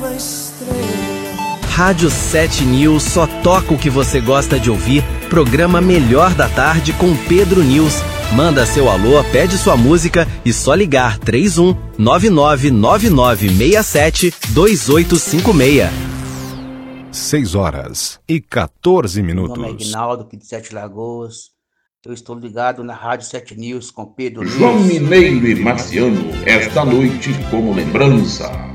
Rádio 7 News só toca o que você gosta de ouvir. Programa Melhor da Tarde com Pedro News. Manda seu alô, pede sua música e só ligar 31 999967 2856. 6h14. Meu nome é Aguinaldo, aqui de Sete Lagoas. Eu estou ligado na Rádio 7 News com Pedro News. João Mineiro e Marciano, esta noite como lembrança.